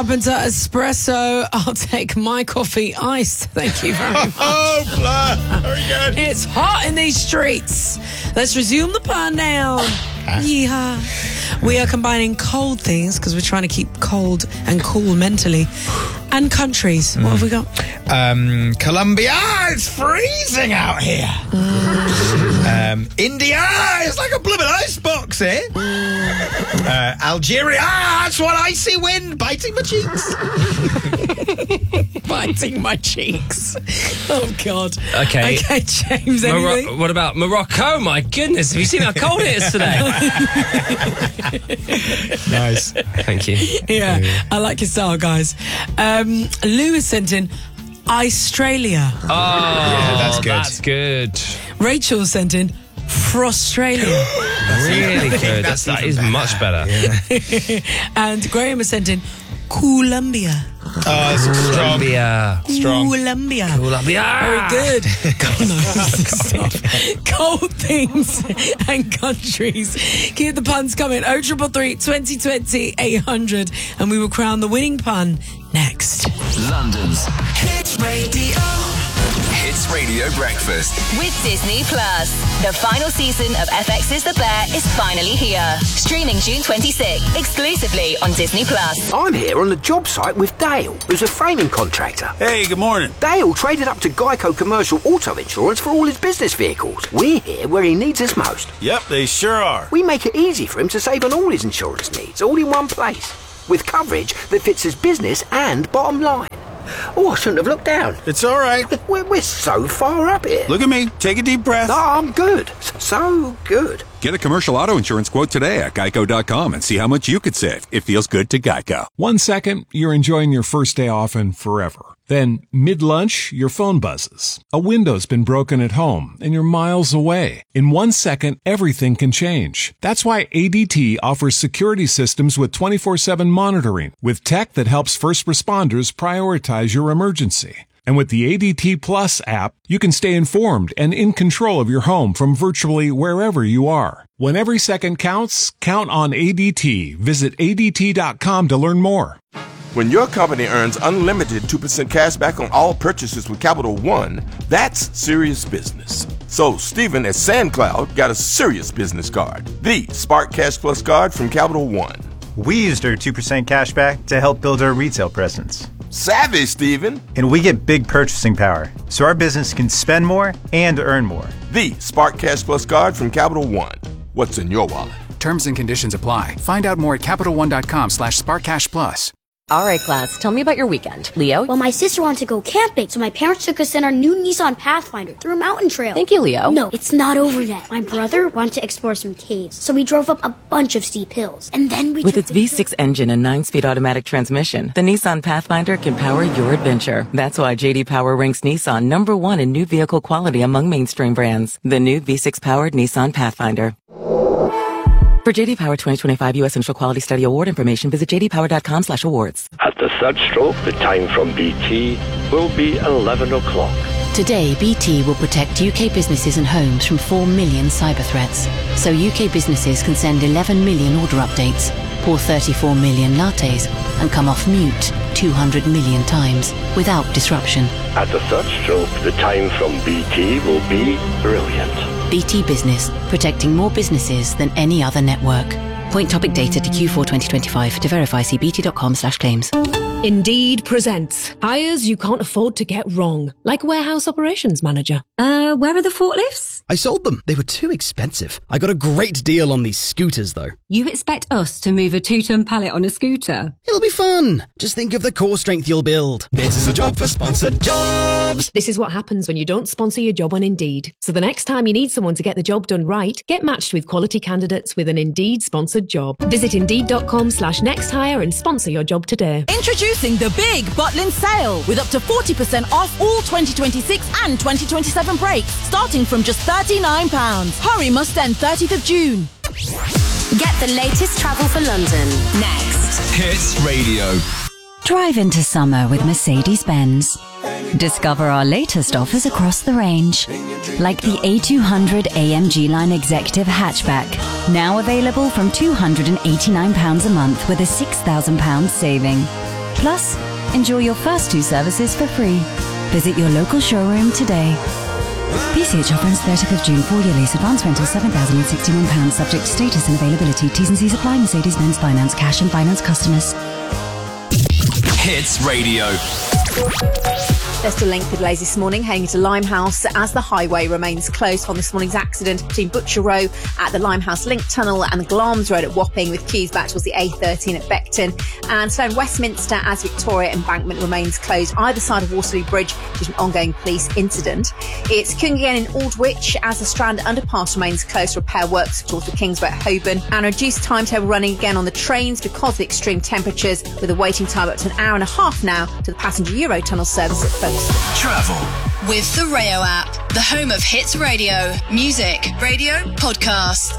Carpenter Espresso. I'll take my coffee iced. Thank you very much. Oh, very good. It's hot in these streets. Let's resume the pan down. Yeehaw. We are combining cold things because we're trying to keep cold and cool mentally. And countries. What have we got? Colombia, it's freezing out here. India, it's like a blooming icebox here. Algeria, it's one icy wind biting my cheeks. Biting my cheeks. Oh, God. Okay. Okay, James, anything? What about Morocco? My goodness, have you seen how cold it is today? Nice. Thank you. Yeah, I like your style, guys. Lewis sent in Australia. Oh, that's good. That's good. Rachel sent in Frustralia. Really good. That is much better. Yeah. And Graham has sent in Columbia. Oh, that's strong. Colombia. Strong. Columbia. Colombia. Very good. Stop. Cold things and countries. Keep the puns coming. 0333 2020 800, and we will crown the winning pun next. London's Hits Radio. Hits Radio Breakfast. With Disney Plus. The final season of FX's The Bear is finally here. Streaming June 26, exclusively on Disney Plus. I'm here on the job site with Dale, who's a framing contractor. Hey, good morning. Dale traded up to Geico Commercial Auto Insurance for all his business vehicles. We're here where he needs us most. Yep, they sure are. We make it easy for him to save on all his insurance needs, all in one place, with coverage that fits his business and bottom line. Oh, I shouldn't have looked down. It's all right. We're so far up here. Look at me. Take a deep breath. No, I'm good. So good. Get a commercial auto insurance quote today at geico.com and see how much you could save. It feels good to Geico. 1 second, you're enjoying your first day off and forever. Then, mid-lunch, your phone buzzes. A window's been broken at home, and you're miles away. In 1 second, everything can change. That's why ADT offers security systems with 24/7 monitoring, with tech that helps first responders prioritize your emergency. And with the ADT Plus app, you can stay informed and in control of your home from virtually wherever you are. When every second counts, count on ADT. Visit ADT.com to learn more. When your company earns unlimited 2% cash back on all purchases with Capital One, that's serious business. So Stephen at SandCloud got a serious business card, the Spark Cash Plus card from Capital One. We used our 2% cash back to help build our retail presence. Savvy, Stephen. And we get big purchasing power, so our business can spend more and earn more. The Spark Cash Plus card from Capital One. What's in your wallet? Terms and conditions apply. Find out more at CapitalOne.com/SparkCashPlus. All right, class, tell me about your weekend. Leo? Well, my sister wanted to go camping, so my parents took us in our new Nissan Pathfinder through a mountain trail. Thank you, Leo. No, it's not over yet. My brother wanted to explore some caves, so we drove up a bunch of steep hills. And then we With its V6 engine and 9-speed automatic transmission, the Nissan Pathfinder can power your adventure. That's why J.D. Power ranks Nissan #1 in new vehicle quality among mainstream brands. The new V6-powered Nissan Pathfinder. For J.D. Power 2025 U.S. Central Quality Study Award information, visit jdpower.com/awards. At the third stroke, the time from BT will be 11 o'clock. Today, BT will protect UK businesses and homes from 4 million cyber threats. So UK businesses can send 11 million order updates, pour 34 million lattes, and come off mute 200 million times without disruption. At the third stroke, the time from BT will be brilliant. BT Business, protecting more businesses than any other network. Point topic data to Q4 2025. To verify, see bt.com/claims. Indeed presents hires you can't afford to get wrong, like warehouse operations manager. Where are the forklifts? I sold them. They were too expensive. I got a great deal on these scooters, though. You expect us to move a 2-ton pallet on a scooter? It'll be fun. Just think of the core strength you'll build. This is a job for sponsored jobs. This is what happens when you don't sponsor your job on Indeed. So the next time you need someone to get the job done right, get matched with quality candidates with an Indeed sponsored job. Visit Indeed.com/nexthire and sponsor your job today. Introducing the big Butlin sale with up to 40% off all 2026 and 2027 brakes, starting from just £39. Hurry must end 30th of June. Get the latest travel for London next. Hits Radio. Drive into summer with Mercedes-Benz. Discover our latest offers across the range, like the A200 AMG Line Executive Hatchback, now available from £289 a month with a £6,000 saving. Plus, enjoy your first 2 services for free. Visit your local showroom today. PCH offer ends 30th of June. 4-year lease. Advance rental £7,061. Subject to status and availability. T's and C's apply. Mercedes-Benz Finance. Cash and finance customers. Hits Radio. There's still lengthy delays this morning heading to Limehouse as the highway remains closed from this morning's accident between Butcher Row at the Limehouse Link Tunnel and the Glamis Road at Wapping, with queues back towards the A13 at Beckton. And so in Westminster as Victoria Embankment remains closed either side of Waterloo Bridge due to an ongoing police incident. It's queuing again in Aldwych as the Strand underpass remains closed for repair works towards the Kingsway at Holborn, and reduced timetable running again on the trains because of the extreme temperatures, with a waiting time up to an hour and a half now to the passenger Eurotunnel service at Folkestone. Travel with the Rayo app, the home of Hits Radio, music, radio, podcast.